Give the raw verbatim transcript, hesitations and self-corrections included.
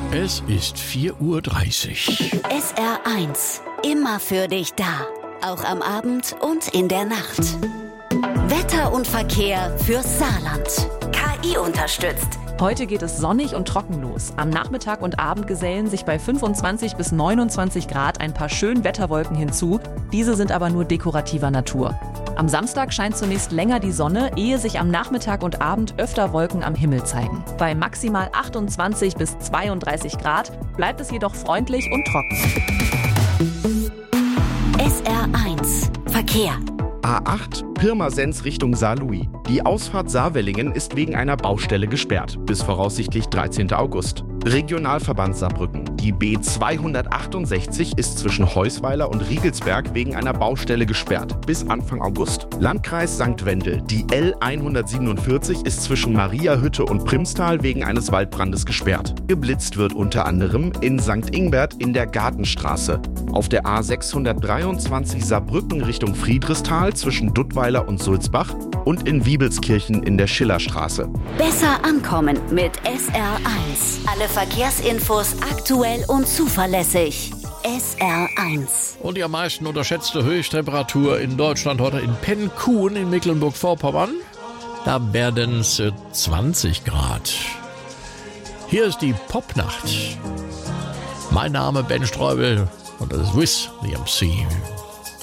Es ist vier Uhr dreißig. S R eins. Immer für dich da. Auch am Abend und in der Nacht. Wetter und Verkehr fürs Saarland. K I unterstützt. Heute geht es sonnig und trocken los. Am Nachmittag und Abend gesellen sich bei fünfundzwanzig bis neunundzwanzig Grad ein paar Schönwetterwolken hinzu. Diese sind aber nur dekorativer Natur. Am Samstag scheint zunächst länger die Sonne, ehe sich am Nachmittag und Abend öfter Wolken am Himmel zeigen. Bei maximal achtundzwanzig bis zweiunddreißig Grad bleibt es jedoch freundlich und trocken. S R eins. Verkehr. A acht Pirmasens Richtung Saarlouis. Die Ausfahrt Saarwellingen ist wegen einer Baustelle gesperrt, bis voraussichtlich dreizehnten August. Regionalverband Saarbrücken. Die B zweihundertachtundsechzig ist zwischen Heusweiler und Riegelsberg wegen einer Baustelle gesperrt, bis Anfang August. Landkreis Sankt Wendel. Die L hundertsiebenundvierzig ist zwischen Mariahütte und Primstal wegen eines Waldbrandes gesperrt. Geblitzt wird unter anderem in Sankt Ingbert in der Gartenstraße. Auf der A sechshundertdreiundzwanzig Saarbrücken Richtung Friedrichsthal zwischen Duttweiler und Sulzbach und in Wiebelskirchen in der Schillerstraße. Besser ankommen mit S R eins. Alle Verkehrsinfos aktuell und zuverlässig. S R eins. Und die am meisten unterschätzte Höchsttemperatur in Deutschland heute in Pennkuhn in Mecklenburg-Vorpommern. Da werden es zwanzig Grad. Hier ist die Popnacht. Mein Name Ben Streubel und das ist Wiz the M C.